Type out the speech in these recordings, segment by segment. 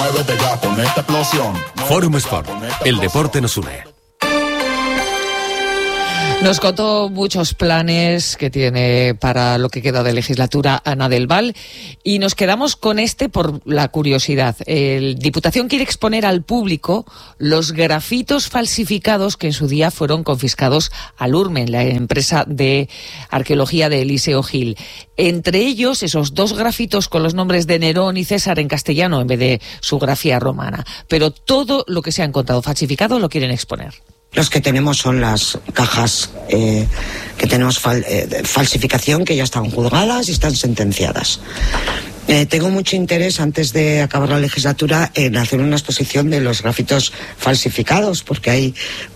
Fórum Sport, el deporte nos une. Nos contó muchos planes que tiene para lo que queda de legislatura Ana del Val y nos quedamos con este por la curiosidad. El Diputación quiere exponer al público los grafitos falsificados que en su día fueron confiscados al Urmen, la empresa de arqueología de Eliseo Gil. Entre ellos, esos 2 grafitos con los nombres de Nerón y César en castellano en vez de su grafía romana. Pero todo lo que se ha encontrado falsificado lo quieren exponer. Los que tenemos son las cajas que tenemos falsificación, que ya están juzgadas y están sentenciadas. Tengo mucho interés, antes de acabar la legislatura, en hacer una exposición de los grafitos falsificados, porque ahí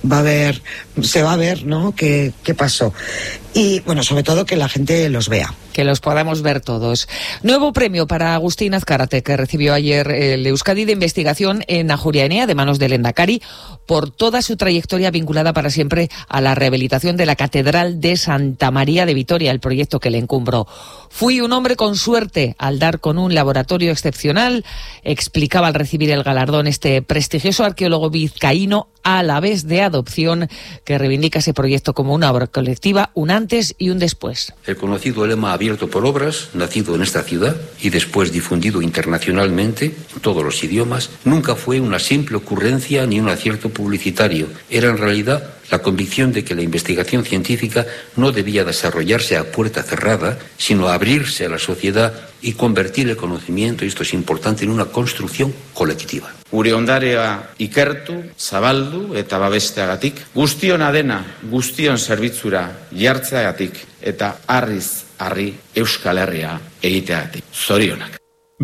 se va a ver, ¿no?, qué pasó. Y, bueno, sobre todo que la gente los vea. Que los podamos ver todos. Nuevo premio para Agustín Azcárate, que recibió ayer el Euskadi de Investigación en Ajuria Enea, de manos del Lehendakari, por toda su trayectoria vinculada para siempre a la rehabilitación de la Catedral de Santa María de Vitoria, el proyecto que le encumbró. Fui un hombre con suerte al dar con un laboratorio excepcional, explicaba al recibir el galardón este prestigioso arqueólogo vizcaíno, a la vez de adopción, que reivindica ese proyecto como una obra colectiva, un antes y un después. El conocido lema abierto por obras, nacido en esta ciudad y después difundido internacionalmente en todos los idiomas, nunca fue una simple ocurrencia ni un acierto publicitario. Era en realidad la convicción de que la investigación científica no debía desarrollarse a puerta cerrada, sino abrirse a la sociedad y convertir el conocimiento, y esto es importante, en una construcción colectiva. Gure ondarea ikertu, zabaldu eta babesteagatik, guztiona dena guztion zerbitzura jartzeagatik eta harriz harri Euskal Herria egiteagatik. Zorionak.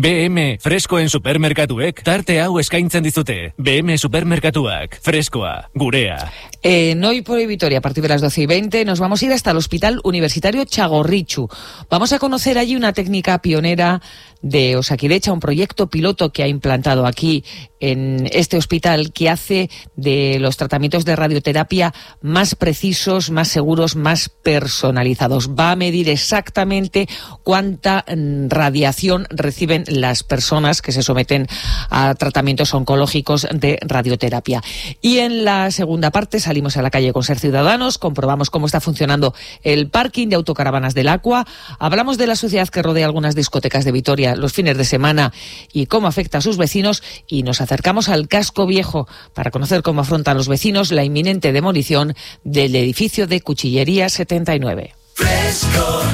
BM freskoen supermerkatuek tarte hau eskaintzen dizute. BM supermerkatuak, freskoa, gurea. Hoy por Vitoria, a partir de las 12:20, nos vamos a ir hasta el Hospital Universitario Txagorritxu. Vamos a conocer allí una técnica pionera de Osakidetza, un proyecto piloto que ha implantado aquí en este hospital, que hace de los tratamientos de radioterapia más precisos, más seguros, más personalizados. Va a medir exactamente cuánta radiación reciben las personas que se someten a tratamientos oncológicos de radioterapia. Y en la segunda parte salimos a la calle con Ser Ciudadanos, comprobamos cómo está funcionando el parking de autocaravanas del Aqua, hablamos de la sociedad que rodea algunas discotecas de Vitoria los fines de semana y cómo afecta a sus vecinos, y nos acercamos al casco viejo para conocer cómo afrontan los vecinos la inminente demolición del edificio de Cuchillería 79. Fresco,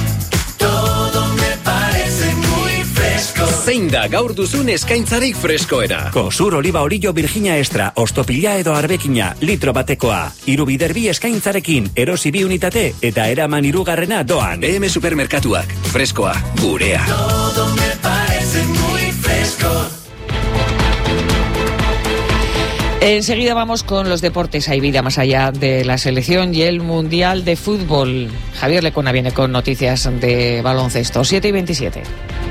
todo me parece muy fresco. Zein da gaur duzun eskaintzarik freskoena? Kosur oliba orillo Virginia extra, ostopila edo arbekina, litro batekoa. 3 bider 2 eskaintzarekin, erosi 2 unitate eta eraman 3. doan. BM supermerkatuak, freskoa, gurea. Todo me parece muy fresco. Enseguida vamos con los deportes. Hay vida más allá de la selección y el Mundial de Fútbol. Javier Lecona viene con noticias de baloncesto. 7:27.